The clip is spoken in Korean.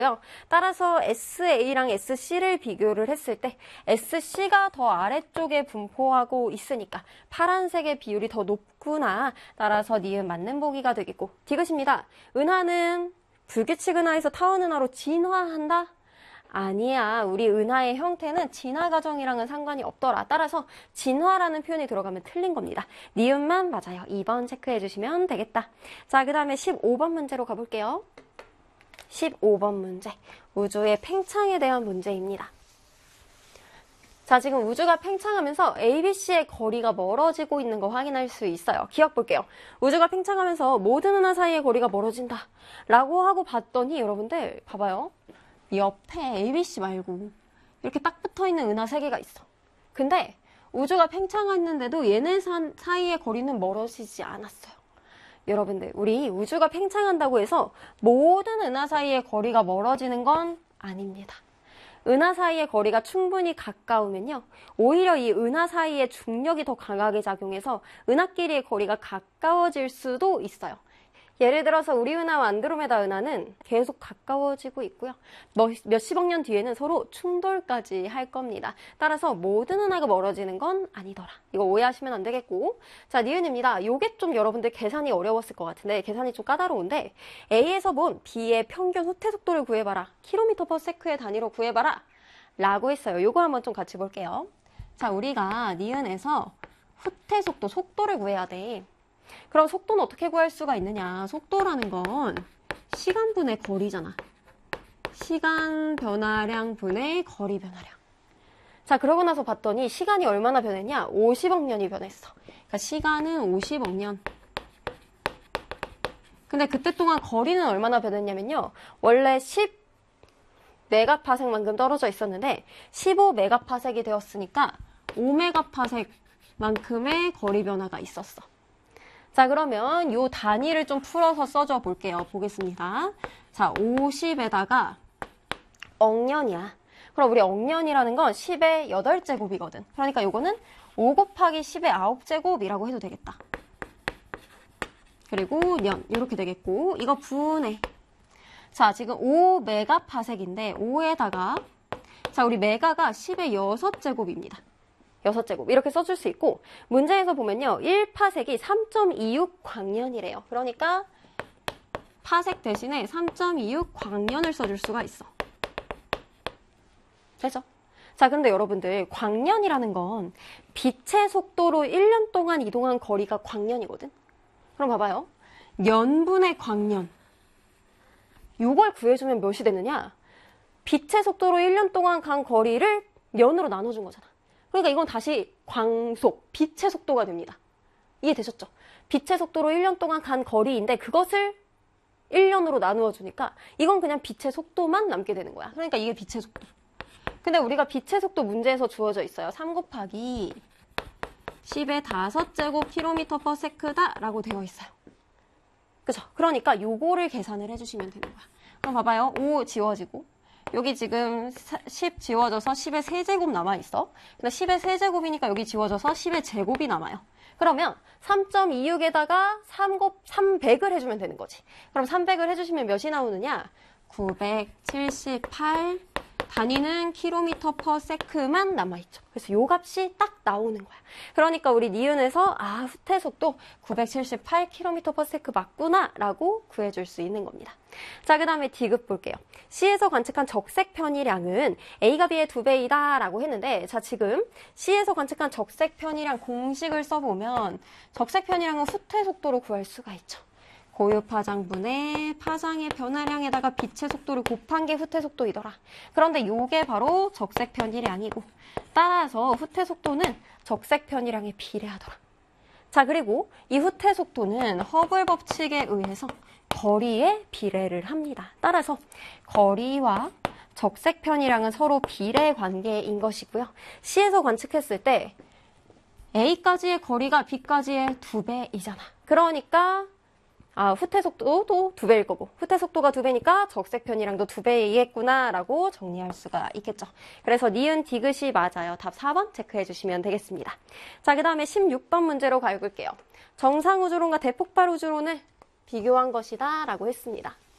따라서 SA랑 SC를 비교를 했을 때 SC가 더 아래쪽에 분포하고 있으니까 파란색의 비율이 더 높구나. 따라서 니은 맞는 보기가 되겠고, 디귿입니다. 은하는 불규칙 은하에서 타원 은하로 진화한다? 아니야. 우리 은하의 형태는 진화 과정이랑은 상관이 없더라. 따라서 진화라는 표현이 들어가면 틀린 겁니다. 니은만 맞아요. 2번 체크해 주시면 되겠다. 자, 그 다음에 15번 문제로 가볼게요. 15번 문제, 우주의 팽창에 대한 문제입니다. 자, 지금 우주가 팽창하면서 ABC의 거리가 멀어지고 있는 거 확인할 수 있어요. 기억 볼게요. 우주가 팽창하면서 모든 은하 사이의 거리가 멀어진다 라고 하고 봤더니 여러분들 봐봐요. 옆에 ABC 말고 이렇게 딱 붙어있는 은하 3개가 있어. 근데 우주가 팽창했는데도 얘네 사이의 거리는 멀어지지 않았어요. 여러분들, 우리 우주가 팽창한다고 해서 모든 은하 사이의 거리가 멀어지는 건 아닙니다. 은하 사이의 거리가 충분히 가까우면요, 오히려 이 은하 사이의 중력이 더 강하게 작용해서 은하끼리의 거리가 가까워질 수도 있어요. 예를 들어서 우리 은하와 안드로메다 은하는 계속 가까워지고 있고요. 몇십억 년 뒤에는 서로 충돌까지 할 겁니다. 따라서 모든 은하가 멀어지는 건 아니더라. 이거 오해하시면 안 되겠고. 자, 니은입니다. 요게 좀 여러분들 계산이 어려웠을 것 같은데, 계산이 좀 까다로운데, A에서 본 B의 평균 후퇴 속도를 구해봐라. km/s의 단위로 구해봐라. 라고 했어요. 요거 한번 좀 같이 볼게요. 자, 우리가 니은에서 후퇴 속도, 속도를 구해야 돼. 그럼 속도는 어떻게 구할 수가 있느냐? 속도라는 건 시간 분의 거리잖아. 시간 변화량 분의 거리 변화량. 자, 그러고 나서 봤더니 시간이 얼마나 변했냐? 50억 년이 변했어. 그러니까 시간은 50억 년. 근데 그때 동안 거리는 얼마나 변했냐면요. 원래 10메가파섹만큼 떨어져 있었는데 15메가파섹이 되었으니까 5메가파섹만큼의 거리 변화가 있었어. 자, 그러면 요 단위를 좀 풀어서 써줘 볼게요. 보겠습니다. 자, 50에다가 억년이야. 그럼 우리 억년이라는 건 10의 8제곱이거든. 그러니까 요거는 5 곱하기 10의 9제곱이라고 해도 되겠다. 그리고 년, 이렇게 되겠고, 이거 분해. 자, 지금 5메가파섹인데 5에다가, 자, 우리 메가가 10의 6제곱입니다. 6제곱 이렇게 써줄 수 있고, 문제에서 보면요, 1파섹이 3.26 광년이래요. 그러니까 파섹 대신에 3.26 광년을 써줄 수가 있어. 되죠? 자, 그런데 여러분들, 광년이라는 건 빛의 속도로 1년 동안 이동한 거리가 광년이거든. 그럼 봐봐요. 년분의 광년, 이걸 구해주면 몇이 되느냐? 빛의 속도로 1년 동안 간 거리를 년으로 나눠준 거잖아. 그러니까 이건 다시 광속, 빛의 속도가 됩니다. 이해되셨죠? 빛의 속도로 1년 동안 간 거리인데 그것을 1년으로 나누어 주니까 이건 그냥 빛의 속도만 남게 되는 거야. 그러니까 이게 빛의 속도. 근데 우리가 빛의 속도 문제에서 주어져 있어요. 3 곱하기 10의 5제곱 km/s다 라고 되어 있어요. 그죠? 그러니까 요거를 계산을 해주시면 되는 거야. 그럼 봐봐요. 5 지워지고, 여기 지금 10 지워져서 10의 3제곱 남아있어. 근데 10의 3제곱이니까 여기 지워져서 10의 제곱이 남아요. 그러면 3.26에다가 300을 해주면 되는 거지. 그럼 300을 해주시면 몇이 나오느냐? 978, 단위는 km/s만 남아있죠. 그래서 요 값이 딱 나오는 거야. 그러니까 우리 니은에서 후퇴 속도 978km/s 맞구나 라고 구해줄 수 있는 겁니다. 자, 그 다음에 디귿 볼게요. C에서 관측한 적색 편의량은 A가 B의 2배이다 라고 했는데, 자, 지금 C에서 관측한 적색 편의량 공식을 써보면 적색 편의량은 후퇴 속도로 구할 수가 있죠. 고유 파장분의 파장의 변화량에다가 빛의 속도를 곱한 게 후퇴 속도이더라. 그런데 이게 바로 적색 편의량이고, 따라서 후퇴 속도는 적색 편의량에 비례하더라. 자, 그리고 이 후퇴 속도는 허블 법칙에 의해서 거리에 비례를 합니다. 따라서 거리와 적색 편의량은 서로 비례 관계인 것이고요. C에서 관측했을 때 A까지의 거리가 B까지의 2배이잖아. 그러니까 후퇴 속도도 2배일 거고, 후퇴 속도가 2배니까 적색 편의량도 2배이겠구나 라고 정리할 수가 있겠죠. 그래서 니은 디귿이 맞아요. 답 4번 체크해 주시면 되겠습니다. 자, 그 다음에 16번 문제로 가볼게요. 정상우주론과 대폭발 우주론을 비교한 것이다 라고 했습니다.